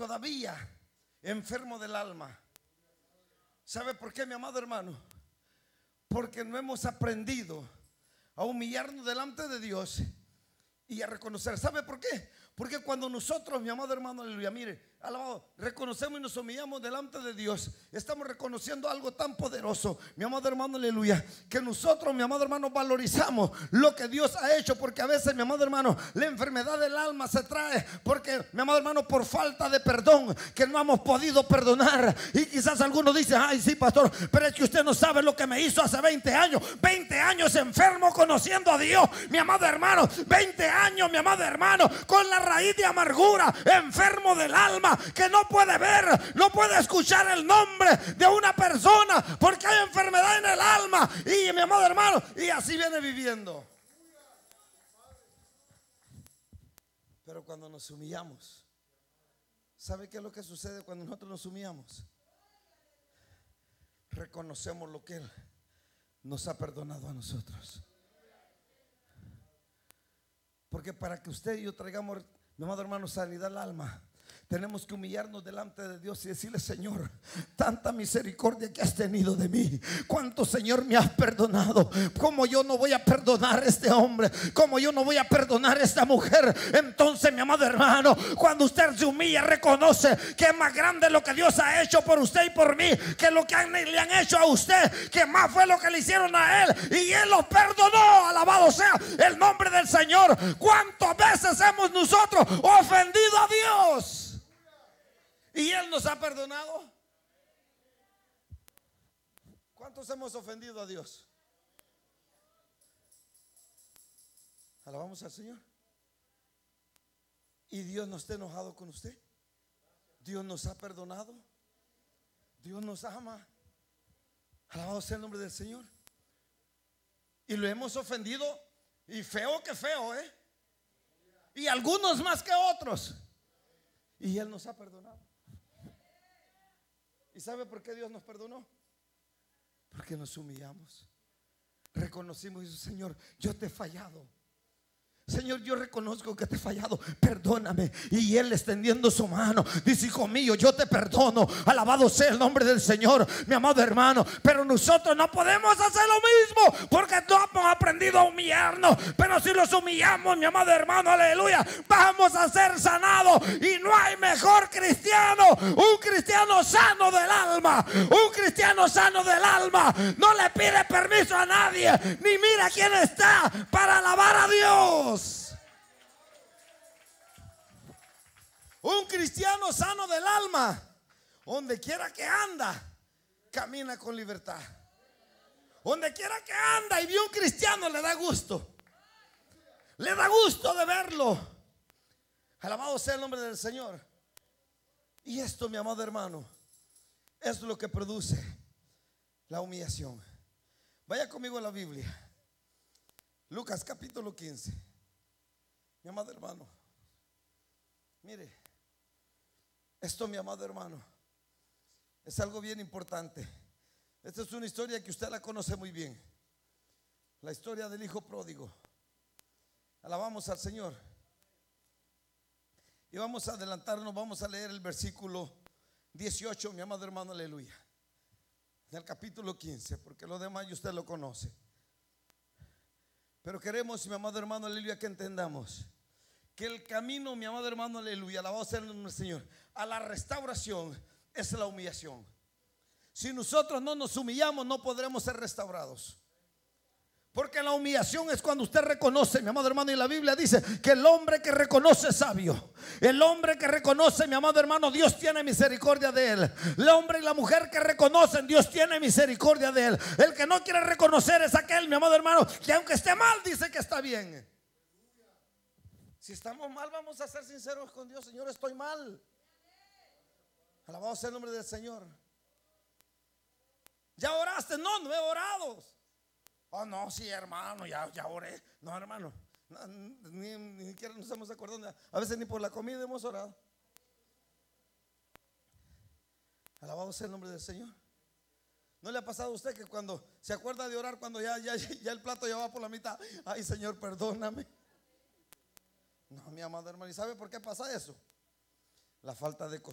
todavía enfermo del alma. ¿Sabe por qué, mi amado hermano? Porque no hemos aprendido a humillarnos delante de Dios y a reconocer. ¿Sabe por qué? Porque cuando nosotros, mi amado hermano, aleluya, mire, alabado, reconocemos y nos humillamos delante de Dios, estamos reconociendo algo tan poderoso, mi amado hermano, aleluya, que nosotros, mi amado hermano, valorizamos lo que Dios ha hecho. Porque a veces, mi amado hermano, la enfermedad del alma se trae porque, mi amado hermano, por falta de perdón, que no hemos podido perdonar. Y quizás algunos dicen: ay, sí, pastor, pero es que usted no sabe lo que me hizo hace 20 años. 20 años enfermo conociendo a Dios, mi amado hermano. 20 años, mi amado hermano, con la raíz de amargura, enfermo del alma, que no puede ver, no puede escuchar el nombre de una persona porque hay enfermedad en el alma. Y, mi amado hermano, y así viene viviendo. Pero cuando nos humillamos, ¿sabe qué es lo que sucede cuando nosotros nos humillamos? Reconocemos lo que Él nos ha perdonado a nosotros. Porque para que usted y yo traigamos, mi amado hermano, sanidad al alma, tenemos que humillarnos delante de Dios y decirle: Señor, tanta misericordia que has tenido de mí, cuánto, Señor, me has perdonado. Como yo no voy a perdonar a este hombre, como yo no voy a perdonar a esta mujer. Entonces, mi amado hermano, cuando usted se humilla, reconoce que es más grande lo que Dios ha hecho por usted y por mí que lo que le han hecho a usted, que más fue lo que le hicieron a él, y él los perdonó. Alabado sea el nombre del Señor. ¿Cuántas veces hemos nosotros ofendido a Dios y Él nos ha perdonado? ¿Cuántos hemos ofendido a Dios? Alabamos al Señor. ¿Y Dios no está enojado con usted? Dios nos ha perdonado. Dios nos ama. Alabado sea el nombre del Señor. Y lo hemos ofendido, y feo que feo, y algunos más que otros, y Él nos ha perdonado. ¿Y sabe por qué Dios nos perdonó? Porque nos humillamos, reconocimos y dice: Señor, yo te he fallado. Señor, yo reconozco que te he fallado, perdóname. Y Él, extendiendo su mano, dice: hijo mío, yo te perdono. Alabado sea el nombre del Señor, mi amado hermano. Pero nosotros no podemos hacer lo mismo, porque no hemos aprendido a humillarnos. Pero si los humillamos, mi amado hermano, aleluya, vamos a ser sanados. Y no hay mejor cristiano, un cristiano sano del alma. Un cristiano sano del alma no le pide permiso a nadie, ni mira quién está, para alabar a Dios. Un cristiano sano del alma, donde quiera que anda, camina con libertad. Donde quiera que anda y ve un cristiano, le da gusto. Le da gusto de verlo. Alabado sea el nombre del Señor. Y esto, mi amado hermano, es lo que produce la humillación. Vaya conmigo a la Biblia, Lucas capítulo 15. Mi amado hermano, mire, esto, mi amado hermano, es algo bien importante. Esta es una historia que usted la conoce muy bien, la historia del hijo pródigo. Alabamos al Señor. Y vamos a adelantarnos, vamos a leer el versículo 18, mi amado hermano, aleluya, del capítulo 15, porque lo demás usted lo conoce. Pero queremos, mi amado hermano, aleluya, que entendamos que el camino, mi amado hermano, aleluya, alabado sea el nombre del Señor, a la restauración es la humillación. Si nosotros no nos humillamos, no podremos ser restaurados. Porque la humillación es cuando usted reconoce, mi amado hermano, y la Biblia dice que el hombre que reconoce es sabio. El hombre que reconoce, mi amado hermano, Dios tiene misericordia de él. El hombre y la mujer que reconocen, Dios tiene misericordia de él. El que no quiere reconocer es aquel, mi amado hermano, que aunque esté mal, dice que está bien. Si estamos mal, vamos a ser sinceros con Dios: Señor, estoy mal. Alabado sea el nombre del Señor. ¿Ya oraste? No, no he orado. Oh, no, sí, hermano, ya oré. No, hermano, ni siquiera nos hemos acordado. A veces ni por la comida hemos orado. Alabado sea el nombre del Señor. ¿No le ha pasado a usted que cuando se acuerda de orar, cuando ya el plato ya va por la mitad? Ay, Señor, perdóname. No, mi amado hermano, ¿y sabe por qué pasa eso? La falta de